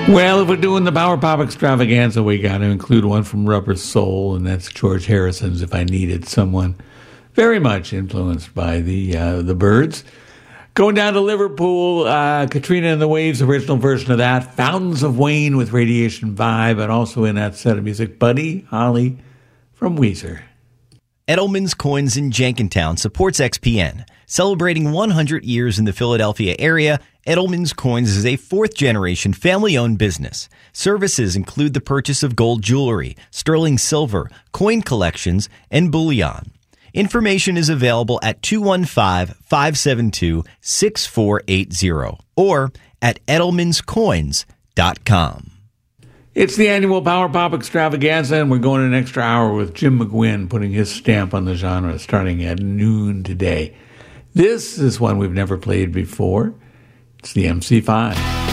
Well, if we're doing the Power Pop extravaganza, we got to include one from Rubber Soul, and that's George Harrison's If I Needed Someone. Very much influenced by the Byrds. Going down to Liverpool, Katrina and the Waves, original version of that. Fountains of Wayne with Radiation Vibe, and also in that set of music, Buddy Holly from Weezer. Edelman's Coins in Jenkintown supports XPN. Celebrating 100 years in the Philadelphia area, Edelman's Coins is a fourth-generation family-owned business. Services include the purchase of gold jewelry, sterling silver, coin collections, and bullion. Information is available at 215-572-6480 or at edelmanscoins.com. It's the annual Power Pop extravaganza, and we're going an extra hour with Jim McGuinn putting his stamp on the genre starting at noon today. This is one we've never played before. It's the MC5.